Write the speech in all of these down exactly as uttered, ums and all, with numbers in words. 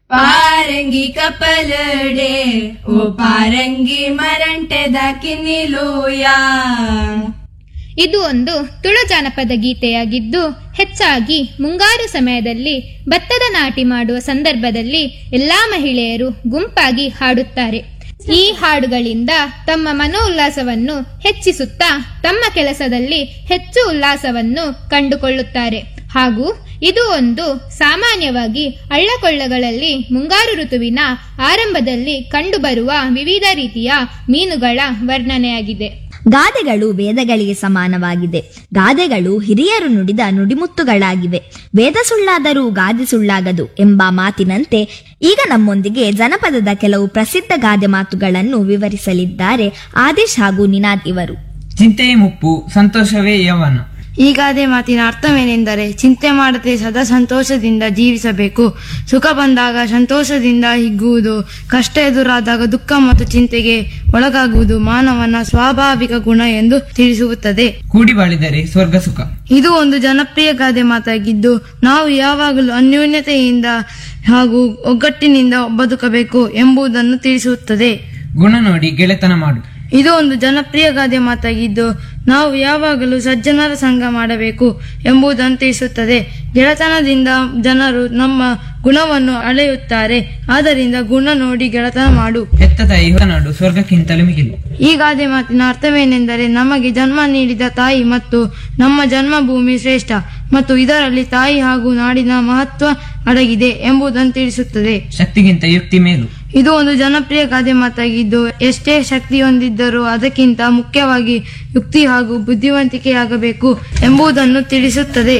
ಪಾರಂಗಿ ಕಪಲಡೆ ಓ ಪಾರಂಗಿ ಮರಂಟೆದ ಕಿನ್ನಿಲೂಯ. ಇದು ಒಂದು ತುಳು ಜಾನಪದ ಗೀತೆಯಾಗಿದ್ದು ಹೆಚ್ಚಾಗಿ ಮುಂಗಾರು ಸಮಯದಲ್ಲಿ ಭತ್ತದ ನಾಟಿ ಮಾಡುವ ಸಂದರ್ಭದಲ್ಲಿ ಎಲ್ಲಾ ಮಹಿಳೆಯರು ಗುಂಪಾಗಿ ಹಾಡುತ್ತಾರೆ. ಈ ಹಾಡುಗಳಿಂದ ತಮ್ಮ ಮನೋಲ್ಲಾಸವನ್ನು ಹೆಚ್ಚಿಸುತ್ತಾ ತಮ್ಮ ಕೆಲಸದಲ್ಲಿ ಹೆಚ್ಚು ಉಲ್ಲಾಸವನ್ನು ಕಂಡುಕೊಳ್ಳುತ್ತಾರೆ. ಹಾಗೂ ಇದು ಒಂದು ಸಾಮಾನ್ಯವಾಗಿ ಹಳ್ಳಕೊಳ್ಳಗಳಲ್ಲಿ ಮುಂಗಾರು ಋತುವಿನ ಆರಂಭದಲ್ಲಿ ಕಂಡುಬರುವ ವಿವಿಧ ರೀತಿಯ ಮೀನುಗಳ ವರ್ಣನೆಯಾಗಿದೆ. ಗಾದೆಗಳು ವೇದಗಳಿಗೆ ಸಮಾನವಾಗಿದೆ. ಗಾದೆಗಳು ಹಿರಿಯರು ನುಡಿದ ನುಡಿಮುತ್ತುಗಳಾಗಿವೆ. ವೇದ ಸುಳ್ಳಾದರೂ ಗಾದೆ ಸುಳ್ಳಾಗದು ಎಂಬ ಮಾತಿನಂತೆ ಈಗ ನಮ್ಮೊಂದಿಗೆ ಜನಪದದ ಕೆಲವು ಪ್ರಸಿದ್ಧ ಗಾದೆ ಮಾತುಗಳನ್ನು ವಿವರಿಸಲಿದ್ದಾರೆ ಆದೇಶ್ ಹಾಗೂ ನಿನಾದ್ ಇವರು. ಚಿಂತೆಯೇ ಮುಪ್ಪು, ಸಂತೋಷವೇ ಯೌವನ. ಈ ಗಾದೆ ಮಾತಿನ ಅರ್ಥವೇನೆಂದರೆ, ಚಿಂತೆ ಮಾಡದೆ ಸದಾ ಸಂತೋಷದಿಂದ ಜೀವಿಸಬೇಕು. ಸುಖ ಬಂದಾಗ ಸಂತೋಷದಿಂದ ಹಿಗ್ಗುವುದು, ಕಷ್ಟ ಎದುರಾದಾಗ ದುಃಖ ಮತ್ತು ಚಿಂತೆಗೆ ಒಳಗಾಗುವುದು ಮಾನವನ ಸ್ವಾಭಾವಿಕ ಗುಣ ಎಂದು ತಿಳಿಸುತ್ತದೆ. ಕೂಡಿ ಬಾಳಿದರೆ ಸ್ವರ್ಗ ಸುಖ. ಇದು ಒಂದು ಜನಪ್ರಿಯ ಗಾದೆ ಮಾತಾಗಿದ್ದು, ನಾವು ಯಾವಾಗಲೂ ಅನ್ಯೋನ್ಯತೆಯಿಂದ ಹಾಗೂ ಒಗ್ಗಟ್ಟಿನಿಂದ ಬದುಕಬೇಕು ಎಂಬುದನ್ನು ತಿಳಿಸುತ್ತದೆ. ಗುಣ ನೋಡಿ ಗೆಳೆತನ ಮಾಡು. ಇದು ಒಂದು ಜನಪ್ರಿಯ ಗಾದೆ ಮಾತಾಗಿದ್ದು, ನಾವು ಯಾವಾಗಲೂ ಸಜ್ಜನರ ಸಂಘ ಮಾಡಬೇಕು ಎಂಬುದನ್ನು ತಿಳಿಸುತ್ತದೆ. ಗೆಳೆತನದಿಂದ ಜನರು ನಮ್ಮ ಗುಣವನ್ನು ಅಳೆಯುತ್ತಾರೆ. ಆದ್ದರಿಂದ ಗುಣ ನೋಡಿ ಗೆಳೆತನ ಮಾಡು. ಹೆತ್ತ ತಾಯಿ ನಾಡು ಸ್ವರ್ಗಕ್ಕಿಂತಲೂ ಮಿಗಿಲು. ಈ ಗಾದೆ ಮಾತಿನ ಅರ್ಥವೇನೆಂದರೆ, ನಮಗೆ ಜನ್ಮ ನೀಡಿದ ತಾಯಿ ಮತ್ತು ನಮ್ಮ ಜನ್ಮಭೂಮಿ ಶ್ರೇಷ್ಠ ಮತ್ತು ಇದರಲ್ಲಿ ತಾಯಿ ಹಾಗೂ ನಾಡಿನ ಮಹತ್ವ ಅಡಗಿದೆ ಎಂಬುದನ್ನು ತಿಳಿಸುತ್ತದೆ. ಶಕ್ತಿಗಿಂತ ಯುಕ್ತಿ ಮೇಲು. ಇದು ಒಂದು ಜನಪ್ರಿಯ ಗಾದೆ ಮಾತಾಗಿದ್ದು, ಎಷ್ಟೇ ಶಕ್ತಿ ಹೊಂದಿದ್ದರೂ ಅದಕ್ಕಿಂತ ಮುಖ್ಯವಾಗಿ ಯುಕ್ತಿ ಹಾಗೂ ಬುದ್ಧಿವಂತಿಕೆಯಾಗಬೇಕು ಎಂಬುದನ್ನು ತಿಳಿಸುತ್ತದೆ.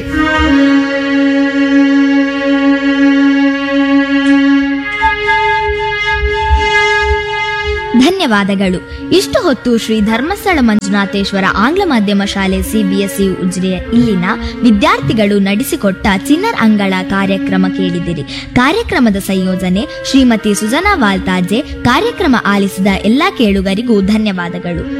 ಧನ್ಯವಾದಗಳು. ಇಷ್ಟು ಹೊತ್ತು ಶ್ರೀ ಧರ್ಮಸ್ಥಳ ಮಂಜುನಾಥೇಶ್ವರ ಆಂಗ್ಲ ಮಾಧ್ಯಮ ಶಾಲೆ ಸಿಬಿಎಸ್ಇ ಉಜಿರೆಯ ಇಲ್ಲಿನ ವಿದ್ಯಾರ್ಥಿಗಳು ನಡೆಸಿಕೊಟ್ಟ ಚಿನ್ನರ್ ಅಂಗಳ ಕಾರ್ಯಕ್ರಮ ಕೇಳಿದಿರಿ. ಕಾರ್ಯಕ್ರಮದ ಸಂಯೋಜನೆ ಶ್ರೀಮತಿ ಸುಜನಾ ವಾಲ್ತಾಜೆ. ಕಾರ್ಯಕ್ರಮ ಆಲಿಸಿದ ಎಲ್ಲಾ ಕೇಳುಗರಿಗೂ ಧನ್ಯವಾದಗಳು.